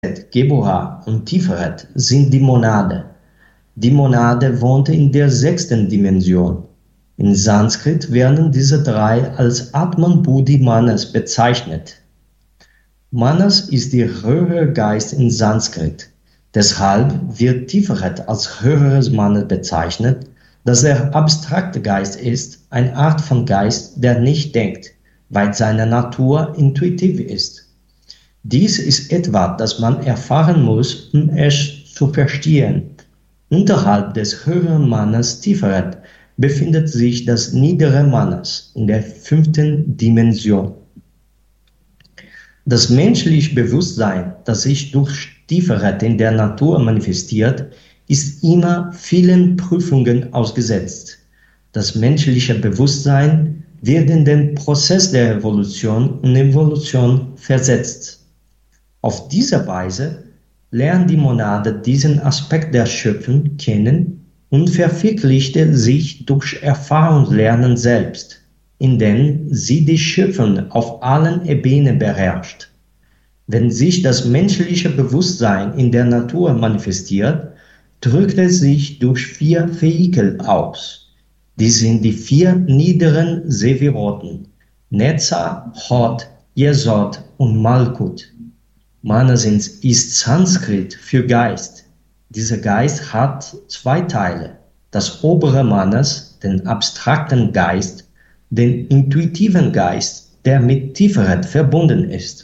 Geburah und Tiferet sind die Monade. Die Monade wohnt in der 6. Dimension. In Sanskrit werden diese drei als Atman Buddhi Manas bezeichnet. Manas ist der höhere Geist in Sanskrit. Deshalb wird Tiferet als höheres Manas bezeichnet, dass der abstrakte Geist ist, eine Art von Geist, der nicht denkt, weil seine Natur intuitiv ist. Dies ist etwas, das man erfahren muss, um es zu verstehen. Unterhalb des höheren Manas Tiferet befindet sich das niedere Manas in der 5. Dimension. Das menschliche Bewusstsein, das sich durch Tiferet in der Natur manifestiert, ist immer vielen Prüfungen ausgesetzt. Das menschliche Bewusstsein wird in den Prozess der Evolution und Evolution versetzt. Auf diese Weise lernt die Monade diesen Aspekt der Schöpfung kennen und verwirklichte sich durch Erfahrungslernen selbst, indem sie die Schöpfung auf allen Ebenen beherrscht. Wenn sich das menschliche Bewusstsein in der Natur manifestiert, drückt es sich durch 4 Vehikel aus. Die sind die 4 niederen Sephiroten, Netza, Hod, Yesod und Malkut. Manas ist Sanskrit für Geist. Dieser Geist hat 2 Teile. Das obere Manas, den abstrakten Geist, den intuitiven Geist, der mit Tiferet verbunden ist.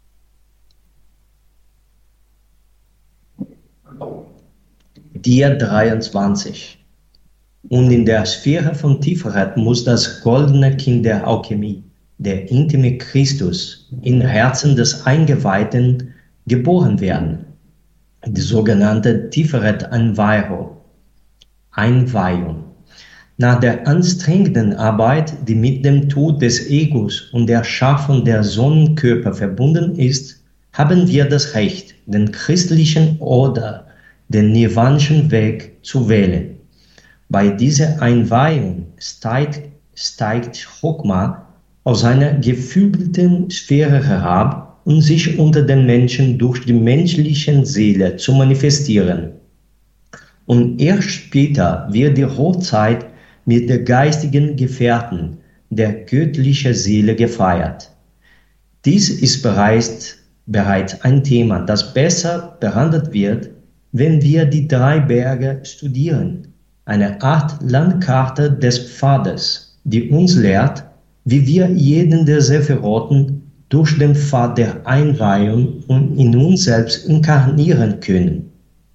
Dia 23. Und in der Sphäre von Tiferet muss das goldene Kind der Alchemie, der intime Christus, im Herzen des Eingeweihten geboren werden. Die sogenannte Tiferet-Einweihung. Nach der anstrengenden Arbeit, die mit dem Tod des Egos und der Schaffung der Sonnenkörper verbunden ist, haben wir das Recht, den christlichen oder den nirvanischen Weg zu wählen. Bei dieser Einweihung steigt Chokma aus einer gefühlten Sphäre herab, um sich unter den Menschen durch die menschliche Seele zu manifestieren. Und erst später wird die Hochzeit mit der geistigen Gefährten, der göttlichen Seele, gefeiert. Dies ist bereits ein Thema, das besser behandelt wird, wenn wir die 3 Berge studieren, eine Art Landkarte des Pfades, die uns lehrt, wie wir jeden der Sephiroten durch den Pfad der Einweihung und in uns selbst inkarnieren können.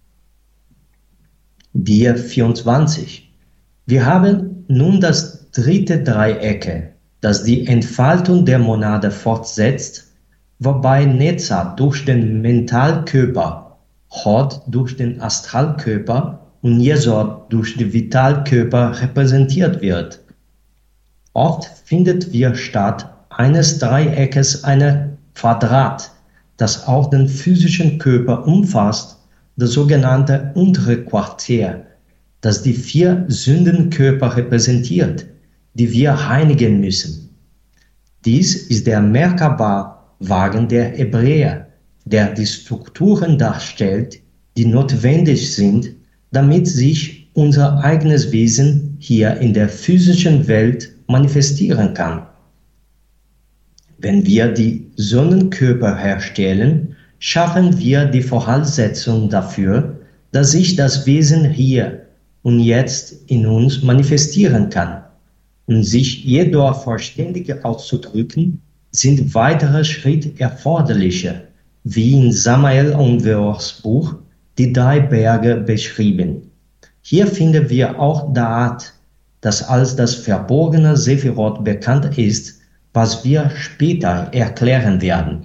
Dia 24. Wir haben nun das 3. Dreiecke, das die Entfaltung der Monade fortsetzt, wobei Netza durch den Mentalkörper, Hod durch den Astralkörper und Yesod durch den Vitalkörper repräsentiert wird. Oft findet wir statt eines Dreieckes ein Quadrat, das auch den physischen Körper umfasst, das sogenannte untere Quartier, das die 4 Sündenkörper repräsentiert, die wir reinigen müssen. Dies ist der Merkaba-Wagen der Hebräer, der die Strukturen darstellt, die notwendig sind, damit sich unser eigenes Wesen hier in der physischen Welt manifestieren kann. Wenn wir die Sonnenkörper herstellen, schaffen wir die Voraussetzung dafür, dass sich das Wesen hier und jetzt in uns manifestieren kann. Um sich jedoch vollständig auszudrücken, sind weitere Schritte erforderlicher, wie in Samael Onweors Buch Die 3 Berge beschrieben. Hier finden wir auch Da'at, das als das verborgene Sephirot bekannt ist, was wir später erklären werden.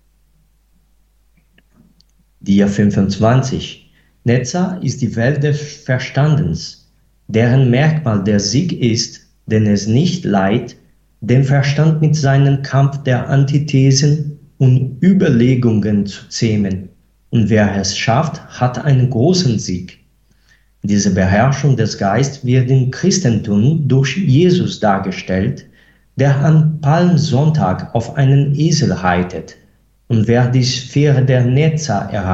Dia 25. Netza ist die Welt des Verstandens, deren Merkmal der Sieg ist, den es nicht leiht, den Verstand mit seinem Kampf der Antithesen und Überlegungen zu zähmen. Und wer es schafft, hat einen großen Sieg. Diese Beherrschung des Geistes wird im Christentum durch Jesus dargestellt, der am Palmsonntag auf einen Esel reitet und wer die Sphäre der Netzer